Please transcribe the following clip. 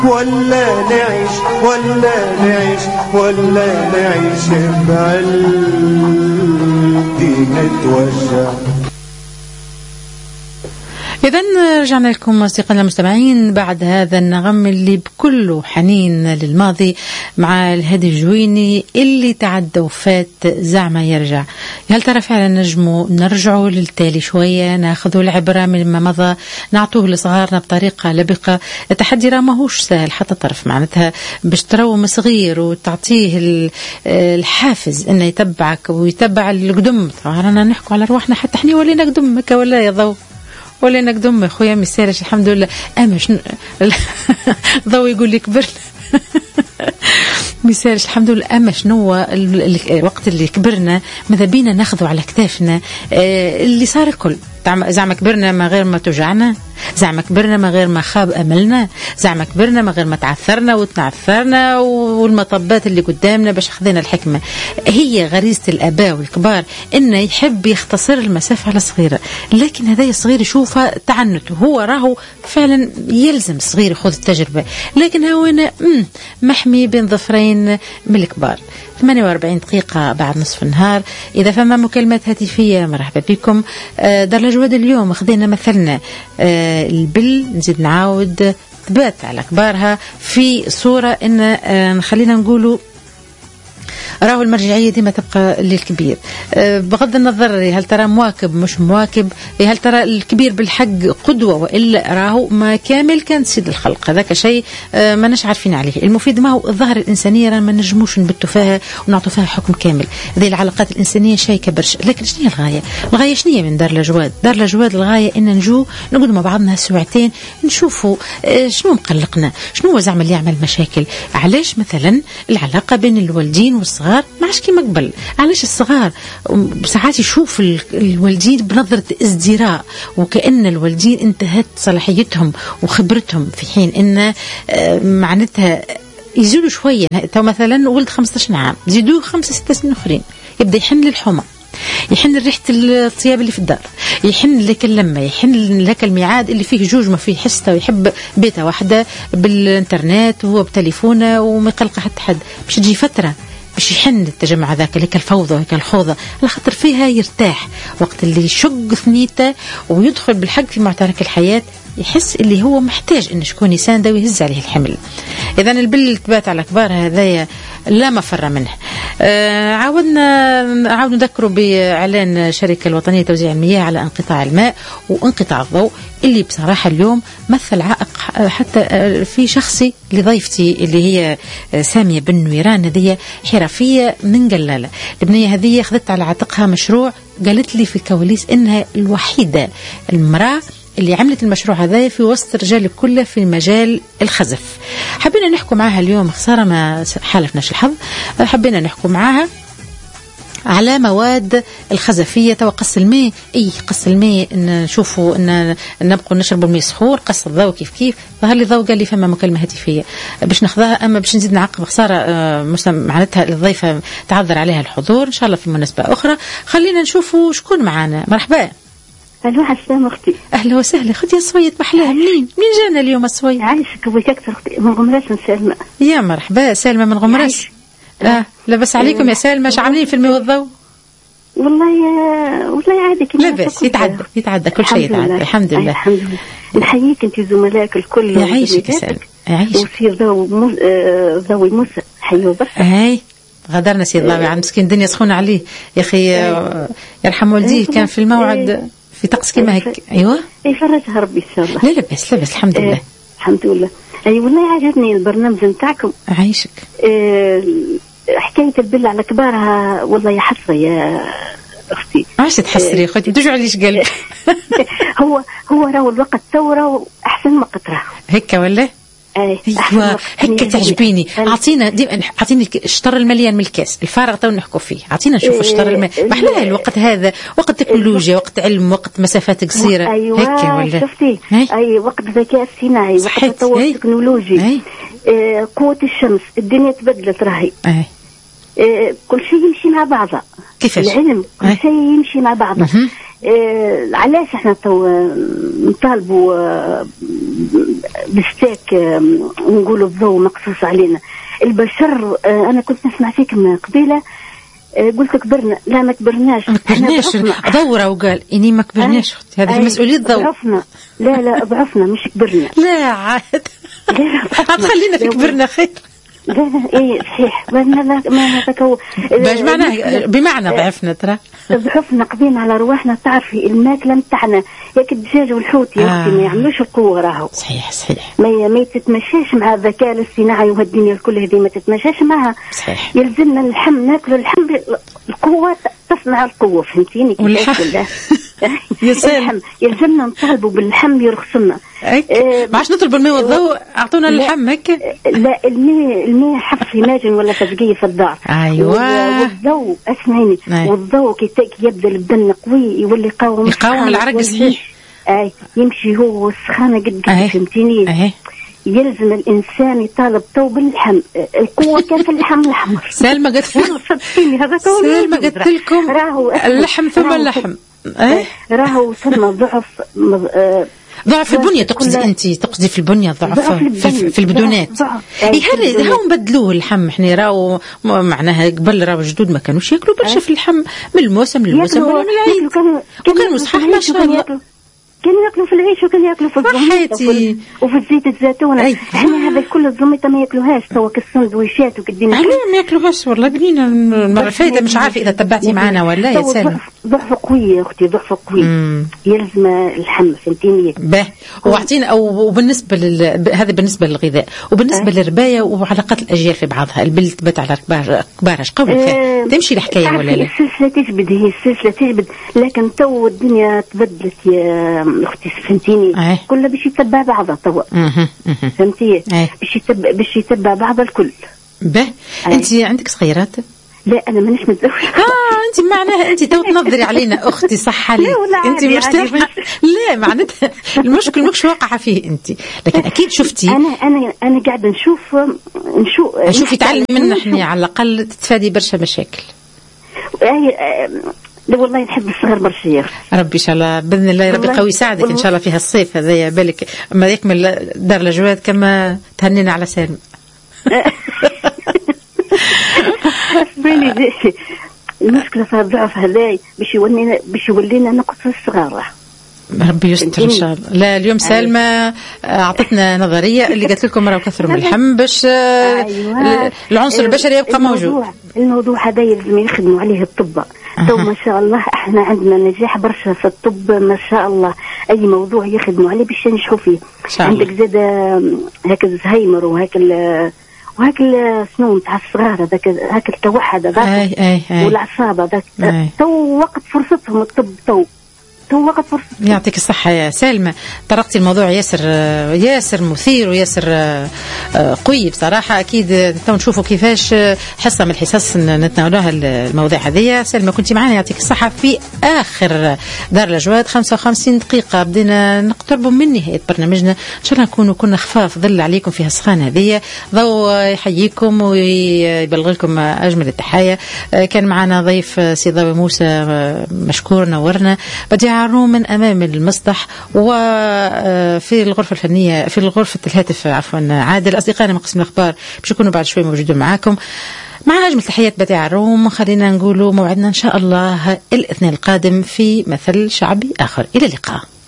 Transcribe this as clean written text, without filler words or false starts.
ولا نعيش ولا نعيش ولا نعيش بعلتي نتوجع. إذن رجعنا لكم أصدقائنا المستمعين بعد هذا النغم اللي بكل حنين للماضي مع الهادي الجويني اللي تعدى وفات زعما يرجع. هل ترى فعلا نرجعوا للتالي شوية، ناخذوا العبرة مما مضى، نعطوه لصغارنا بطريقة لبقة. التحدي راه ماهوش سهل حتى طرف، معناتها باش تروم صغير وتعطيه الحافز انه يتبعك ويتبع القدم. رانا نحكوا على رواحنا حتى احنا ولينا قدم هكا ولا يا ضو ولا نقدم خويا مسالش الحمد لله. مش ضو يقول لي كبرنا مسالش الحمد لله. أما شنو الوقت اللي كبرنا ماذا بينا ناخذوا على كتافنا اللي صار الكل. زعما كبرنا ما غير ما توجعنا، زعما كبرنا ما غير ما خاب أملنا، زعما كبرنا ما غير ما تعثرنا وتنعثرنا والمطبات اللي قدامنا باش خذينا الحكمة. هي غريزة الآباء والكبار إنه يحب يختصر المسافة على صغيرة، لكن هذا الصغير يشوفها تعنته، هو راهو فعلا يلزم الصغير يخوض التجربة، لكن هو أنا محمي بين ظفرين من الكبار. 48 دقيقة بعد نصف النهار. إذا فما مكالمات هاتفية مرحبا بكم. دار الجواد اليوم خذينا مثلنا البل، نزيد نعاود ثبات على كبارها في صورة إن خلينا نقولوا راهو المرجعية ديما تبقى للكبير، بغض النظر هل ترى مواكب مش مواكب، هل ترى الكبير بالحق قدوة وإلا راهو ما كامل كان سيد الخلق. هذاك شيء ما نش عارفين عليه. المفيد ما هو الظاهر الإنسانية ما نجموش نبتوا فيها ونعطوا فيها حكم كامل. هذه العلاقات الإنسانية شيء كبرش، لكن شنو هي الغاية؟ الغاية شنو هي من دار الجواد؟ دار الجواد الغاية إن نقعدوا مع بعضنا ساعتين نشوفوا شنو مقلقنا، شنو زعما اللي يعمل مشاكل. علاش مثلا العلاقة بين الوالدين والصغار ما عادش كيما قبل؟ علاش الصغار ساعات يشوف الوالدين بنظرة ازدراء وكأن الوالدين انتهت صلاحيتهم وخبرتهم، في حين ان معناتها يزيدوا شوية. تو مثلا ولد 15 عام زيدوه 5-6 سنين اخرين يبدا يحن للحمى، يحن ريحة الطياب اللي في الدار، يحن لك اللمة، يحن لك الميعاد اللي فيه جوج ما فيه حسة، ويحب بيته واحدة بالانترنت وهو بتليفونه وما يقلق حتى حد. مش تجي فترة باش يحن التجمع ذاك لك الفوضى وهيك الخوضة، على خاطر فيها يرتاح. وقت اللي يشق ثنيته ويدخل بالحق في معترك الحياة يحس اللي هو محتاج ان شكون يسانده ويهز عليه الحمل. اذا البل تبات على كبار هذايا لا مفر منه. عاودنا نذكروا باعلان الشركه الوطنيه لتوزيع المياه على انقطاع الماء وانقطاع الضوء، اللي بصراحه اليوم مثل عائق حتى في شخصي لضيفتي اللي هي ساميه بن نويران. هذه حرفيه من قلاله، البنيه هذه اخذت على عاتقها مشروع، قالت لي في الكواليس انها الوحيده المراه اللي عملت المشروع هذا في وسط الرجال كله في مجال الخزف. حبينا نحكوا معها اليوم، خسارة ما حالفناش الحظ، حبينا نحكوا معها على مواد الخزفية. وقص الماء، قص الماء نشوفوا ان نبقوا نشربوا الماء سخور، قص الضوء كيف ظهر لي ضوء قال لي فما مكالمة هاتفية باش ناخذها، اما باش نزيد نعقب خسارة معناتها الضيفة تعذر عليها الحضور ان شاء الله في مناسبة اخرى. خلينا نشوفوا شكون معانا. مرحبا. الو حسام اختي. اهلا وسهلا. خذي صويت محلاها. منين جانا اليوم الصويت؟ عايشك بك اكثر اختي من غمراس سالمة. يا مرحبا سالمة من غمراس. لبس عليكم يا سالمة، شو عاملين في الماء والضوء؟ والله عادي كده. لبس يتعدى كل شيء يتعدى الحمد لله. الحمد لله. نحييك انت وزملائك الكل. يعيشك يا سالمة يعيشك. وسير ضوي موسى حيو برشا. هاي غدرنا سيد ضوي عن مسكين الدنيا سخونة عليه يا اخي. يرحم والديه كان في الموعد في طقس كيما هيك. ايوه يفرجها ربي ان شاء الله. لا لبس الحمد لله. الحمد لله. اي والله عجبني البرنامج نتاعكم. عايشك. حكايه البل على كبارها والله يا حسره يا اختي. عايش تحسري اختي تجع ليش قلب. هو راهو الوقت ثوره احسن ما قطره هيك ولا؟ ايوه هيك تعجبيني. اعطيني الشطر المليان من الكاس الفارغ تو نحكوا فيه. اعطينا نشوفوا الشطر المليان. ما احلى الوقت هذا، وقت تكنولوجيا، وقت علم، وقت مسافات قصيره. أيوة هيك ولا؟ شفتي اي وقت ذكاء اصطناعي، وقت تطور التكنولوجي، قوه الشمس، الدنيا تبدلت راهي. كل شيء يمشي مع بعضه. كيفاش؟ العلم كل شيء يمشي مع بعضه. علاش احنا تو نطالبوا بستاك ونقولوا الضوء مقصوص علينا البشر؟ انا كنت نسمع فيكم قبيله قلت كبرنا. لا ما كبرناش، ما كبرناش. دوره وقال اني ما كبرناش اختي، هذه مسؤوليه ضوء. ضعفنا. لا ضعفنا مش كبرنا. لا عاد خلينا في كبرنا خير. لا ايه صحيح ما هذاك هو بمعنى ضعفنا. ترى ضعفنا قضينا على رواحنا. تعرفي الماكله نتاعنا ياك الدجاج والحوت يا اختي ما يعملوش القوه. راهو صحيح ما تتمشاش مع الذكاء الاصطناعي وهالدنيا الكل هذه ما تتمشاش معها. صحيح. يلزمنا اللحم ناكلوا اللحم. القوه تصنع القوه، فهمتيني كيفاش؟ اللحم يلزمنا نطالبوا باللحم يرخصنا. ما عادش نطلبوا الماء والضوء، اعطونا اللحم هكا. لا الماء حف في ماجن ولا تسقيه في الدار. ايوه. والضوء اسمعيني. والضوء كي يبدا البدن قوي يولي يقاوم العرق. صحيح. يمشي هو السخانه قد فهمتيني. يلزم الانسان يطالب تو باللحم. القوه كان في اللحم الاحمر. سلمى قالت لكم اللحم ثم اللحم. راهو ثم ضعف البنية. تقصدي في البنية ضعف في البدونات. هاو نبدلوه اللحم. احنا راهو معناها قبل راهو الجدود ما كانوش ياكلوا برشا في اللحم من الموسم للموسم ولا من العيد، وكانوا صحاح ما شاء الله. كانوا ياكلوا في العيش وكانوا ياكلوا في الزميطه وفي الزيت الزيتون. احنا هذا كل الزميطه ما ياكلوهاش توا كالسندويشات وكدينا. لا ما ياكلوهاش والله. قلنا المره الفاتة مش عارفه اذا تبعتي معنا ولا يا سلمى. ضعف قوي يا اختي، ضعف قوي. يلزم اللحم فهمتيني. واعطينا وبالنسبه هذا بالنسبه للغذاء، وبالنسبه للربايه وعلاقات الاجيال في بعضها. البنت تبت على كبارها اش قولوا فيها؟ تمشي الحكايه ولا لا؟ السلسله تجبد لكن تو الدنيا تبدلت يا اختي فهمتيني. كلها باش يتبع بعضها توا. فهمتي؟ باش يتبع بعضها الكل. انت عندك صغيرات؟ لا انا مانيش متزوجه. انت معناها انت تو تنظري علينا اختي. صح عليك انت مرتاحه. لا معناتها المشكل مش واقعه فيه انت، لكن اكيد شفتي. انا قاعده نشوف يتعلم منا احنا على الاقل تتفادي برشا مشاكل. لا والله نحب الصغر برشا يا اختي. ربي ان شاء الله باذن الله ربي قوي يساعدك ان شاء الله في هالصيف هذا. يا بالك اما يكمل دار الجواد كما تهنينا على سالم. بالي المشكله في الضعف هذاي باش يولينا نقص الصغار. ربي يستر ان شاء الله. لا اليوم سالمة اعطتنا نظريه اللي قالت لكم راهو كثروا من اللحم باش العنصر البشري يبقى موجود. الموضوع هذا يلزم يخدموا عليه الطب. تو ما شاء الله احنا عندنا نجاح برشا في الطب ما شاء الله. اي موضوع يخدموا عليه باش ينجحوا فيه. عندك زاد هاك الزهايمر وهاك شنو نتاع الصغار هاك التوحد هذاك والاعصاب هذاك. تو وقت فرصتهم الطب. تو وقت فرصة. يعطيك الصحة يا سالمة. طرقتي الموضوع ياسر مثير وياسر قوي بصراحة. أكيد تو نشوفوا كيفاش حصة من الحصص نتناولوها المواضيع هذه. سالمة كنت معنا يعطيك الصحة في آخر دار الأجواد. 55 دقيقة بدينا نقتربوا من نهاية برنامجنا. إن شاء الله كنا خفاف ظل عليكم في هالسخانة هذه. ضو يحييكم ويبلغ لكم أجمل التحايا. كان معنا ضيف سي ضوي موسى مشكور نورنا. بديع الروم من أمام المسطح، وفي الغرفة الفنية في غرفة الهاتف عفوا عادل. أصدقائنا من قسم الأخبار باش يكونوا بعد شوي موجودين معاكم مع أجمل تحيات بديع الروم. خلينا نقولوا موعدنا إن شاء الله الاثنين القادم في مثل شعبي آخر. إلى اللقاء.